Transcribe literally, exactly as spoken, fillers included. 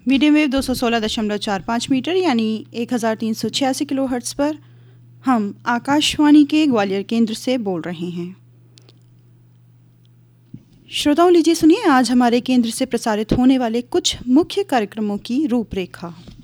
Medium wave दो सौ सोलह दशमलव चार पाँच मीटर यानी एक हज़ार तीन सौ छियासी किलो हर्ट्ज़ पर हम आकाशवाणी के ग्वालियर केंद्र से बोल रहे हैं। श्रोताओं, लीजिए सुनिए आज हमारे केंद्र से प्रसारित होने वाले कुछ मुख्य कार्यक्रमों की रूपरेखा।